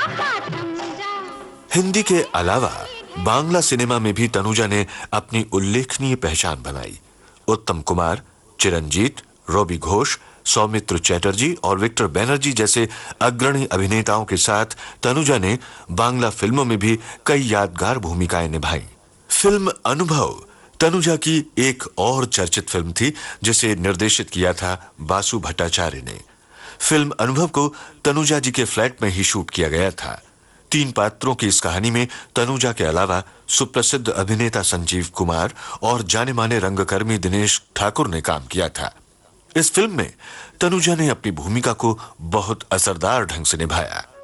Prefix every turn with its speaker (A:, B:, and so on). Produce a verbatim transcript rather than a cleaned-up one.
A: हिंदी के अलावा बांग्ला सिनेमा में भी तनुजा ने अपनी उल्लेखनीय पहचान बनाई। उत्तम कुमार, चिरंजीत, रॉबी घोष, सौमित्र चैटर्जी और विक्टर बैनर्जी जैसे अग्रणी अभिनेताओं के साथ तनुजा ने बांग्ला फिल्मों में भी कई यादगार भूमिकाएं निभाई। फिल्म अनुभव तनुजा की एक और चर्चित फिल्म थी जिसे निर्देशित किया था बासु भट्टाचार्य ने। फिल्म अनुभव को तनुजा जी के फ्लैट में ही शूट किया गया था। तीन पात्रों की इस कहानी में तनुजा के अलावा सुप्रसिद्ध अभिनेता संजीव कुमार और जाने माने रंगकर्मी दिनेश ठाकुर ने काम किया था। इस फिल्म में तनुजा ने अपनी भूमिका को बहुत असरदार ढंग से निभाया।